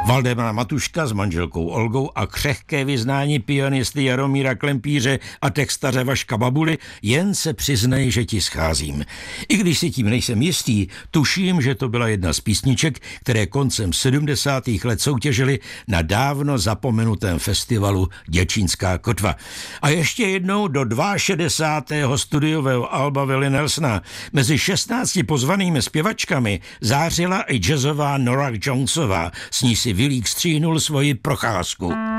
Valdemar Matuška s manželkou Olgou a křehké vyznání pianisty Jaromíra Klempíře a textaře Vaška Babuly, jen se přiznej, že ti scházím. I když si tím nejsem jistý, tuším, že to byla jedna z písniček, které koncem 70. let soutěžily na dávno zapomenutém festivalu Děčínská kotva. A ještě jednou do 62. studiového alba Willie Nelsona mezi 16 pozvanými zpěvačkami zářila i jazzová Nora Jonesová, s ní si Willík stříhnul svoji procházku.